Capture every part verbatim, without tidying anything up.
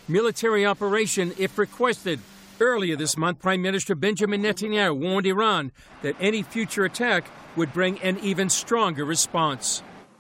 military operation if requested. Earlier this month, Prime Minister Benjamin Netanyahu warned Iran that any future attack would bring an even stronger response.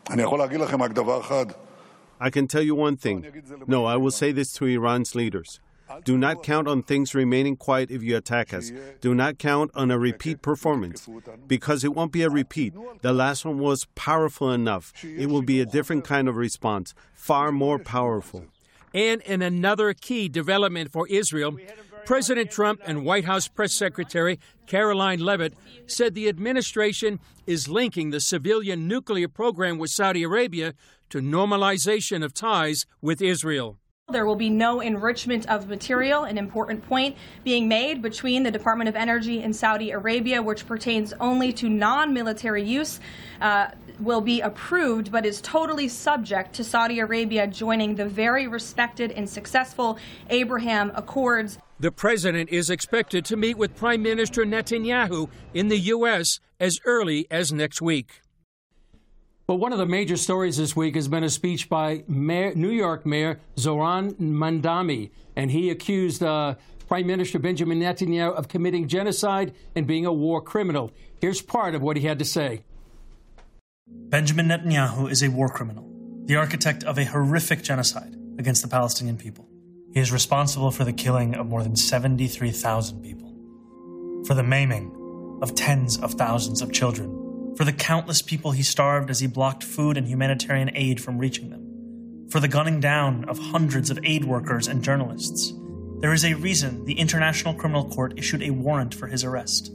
I can tell you one thing. No, I will say this to Iran's leaders. Do not count on things remaining quiet if you attack us. Do not count on a repeat performance, because it won't be a repeat. The last one was powerful enough. It will be a different kind of response, far more powerful. And in another key development for Israel, President Trump and White House Press Secretary Caroline Leavitt said the administration is linking the civilian nuclear program with Saudi Arabia to normalization of ties with Israel. There will be no enrichment of material, an important point being made between the Department of Energy and Saudi Arabia, which pertains only to non-military use, uh, will be approved, but is totally subject to Saudi Arabia joining the very respected and successful Abraham Accords. The president is expected to meet with Prime Minister Netanyahu in the U S as early as next week. Well, one of the major stories this week has been a speech by Mayor, New York Mayor Zohran Mamdani, and he accused uh, Prime Minister Benjamin Netanyahu of committing genocide and being a war criminal. Here's part of what he had to say. Benjamin Netanyahu is a war criminal, the architect of a horrific genocide against the Palestinian people. He is responsible for the killing of more than seventy-three thousand people, for the maiming of tens of thousands of children, for the countless people he starved as he blocked food and humanitarian aid from reaching them, for the gunning down of hundreds of aid workers and journalists. There is a reason the International Criminal Court issued a warrant for his arrest.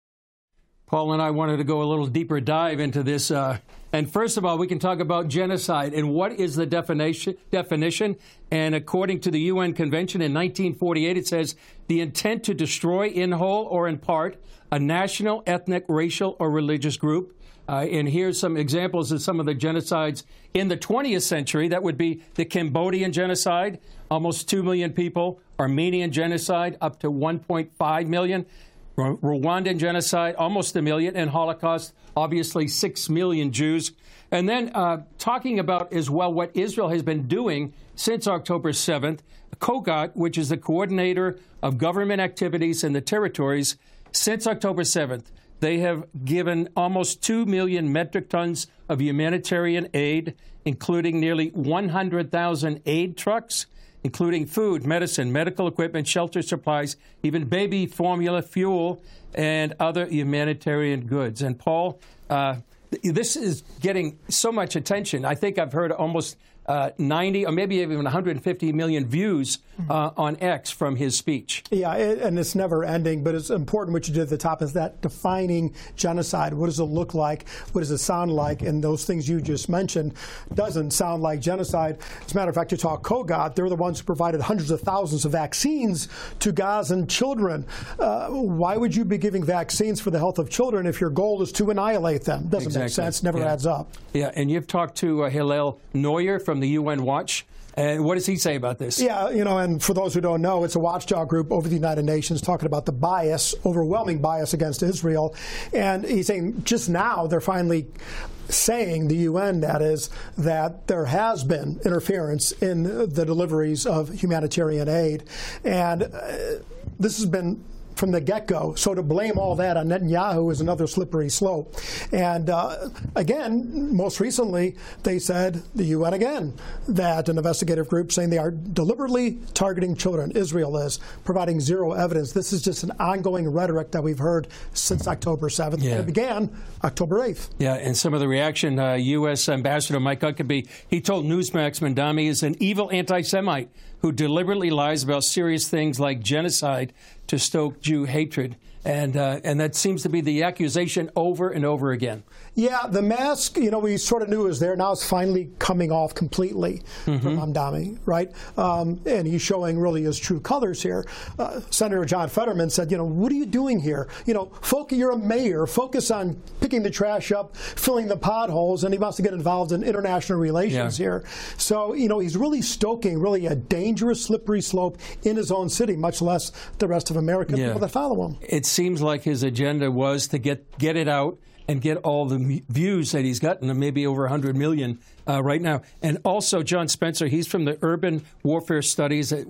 Paul and I wanted to go a little deeper dive into this. Uh, and first of all, we can talk about genocide and what is the definition. definition. And according to the U N Convention in nineteen forty-eight, it says the intent to destroy in whole or in part a national, ethnic, racial, or religious group. Uh, and here's some examples of some of the genocides in the twentieth century. That would be the Cambodian genocide, almost two million people. Armenian genocide, up to one point five million. Rwandan genocide, almost a million. And Holocaust, obviously six million Jews. And then uh, talking about as well what Israel has been doing since October seventh, COGAT, which is the coordinator of government activities in the territories, since October seventh, they have given almost two million metric tons of humanitarian aid, including nearly one hundred thousand aid trucks, including food, medicine, medical equipment, shelter supplies, even baby formula, fuel, and other humanitarian goods. And, Paul, uh, this is getting so much attention. I think I've heard almost uh, ninety or maybe even one hundred fifty million views uh, on X from his speech. Yeah, it, and it's never ending, but it's important what you did at the top is that defining genocide. What does it look like? What does it sound like? And those things you just mentioned doesn't sound like genocide. As a matter of fact, you talk COGAT, they're the ones who provided hundreds of thousands of vaccines to Gazan children. Uh, why would you be giving vaccines for the health of children if your goal is to annihilate them? Doesn't exactly. make sense, never yeah. adds up. Yeah, and you've talked to uh, Hillel Neuer from the U N Watch. And what does he say about this? Yeah, you know, and for those who don't know, it's a watchdog group over the United Nations talking about the bias, overwhelming bias against Israel. And he's saying just now they're finally saying, the U N that is, that there has been interference in the deliveries of humanitarian aid. And uh, this has been from the get-go. So to blame all that on Netanyahu is another slippery slope. And uh, again, most recently, they said, the U N again, that an investigative group saying they are deliberately targeting children. Israel is providing zero evidence. This is just an ongoing rhetoric that we've heard since October seventh. Yeah. And it began October eighth. Yeah, and some of the reaction, uh, U S Ambassador Mike Huckabee, he told Newsmax Mamdani is an evil anti-Semite who deliberately lies about serious things like genocide to stoke Jew hatred. And uh, and that seems to be the accusation over and over again. Yeah, the mask, you know, we sort of knew it was there. Now it's finally coming off completely mm-hmm. from Mamdani, right? Um, and he's showing really his true colors here. Uh, Senator John Fetterman said, you know, what are you doing here? You know, focus, you're a mayor. Focus on picking the trash up, filling the potholes, and he wants to get involved in international relations yeah. here. So, you know, he's really stoking really a dangerous, slippery slope in his own city, much less the rest of America, yeah. people that follow him. It seems like his agenda was to get get it out and get all the views that he's gotten, maybe over one hundred million uh, right now. And also, John Spencer, he's from the Urban Warfare Studies at